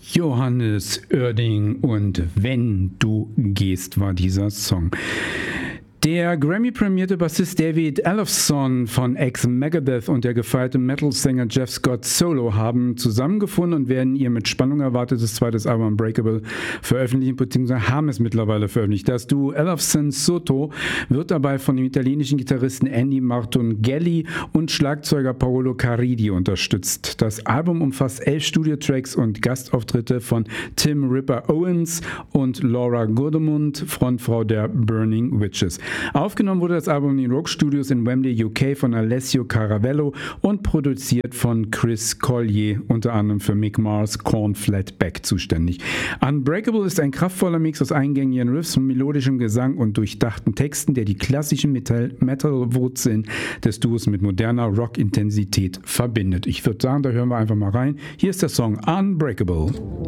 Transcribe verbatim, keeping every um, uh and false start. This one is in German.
Johannes Oerding und Wenn du gehst war dieser Song. Der Grammy-prämierte Bassist David Ellefson von Ex-Megadeth und der gefeierte Metal-Sänger Jeff Scott Solo haben zusammengefunden und werden ihr mit Spannung erwartetes zweites Album Unbreakable veröffentlichen, beziehungsweise haben es mittlerweile veröffentlicht. Das Duo Ellefson Soto wird dabei von dem italienischen Gitarristen Andy Martongelli und Schlagzeuger Paolo Caridi unterstützt. Das Album umfasst elf Studiotracks und Gastauftritte von Tim Ripper Owens und Laura Godemund, Frontfrau der Burning Witches. Aufgenommen wurde das Album in den Rock Studios in Wembley, U K von Alessio Caravello und produziert von Chris Collier, unter anderem für Mick Mars Corn Flat Back zuständig. Unbreakable ist ein kraftvoller Mix aus eingängigen Riffs, melodischem Gesang und durchdachten Texten, der die klassischen Metal-Wurzeln des Duos mit moderner Rock-Intensität verbindet. Ich würde sagen, da hören wir einfach mal rein. Hier ist der Song Unbreakable.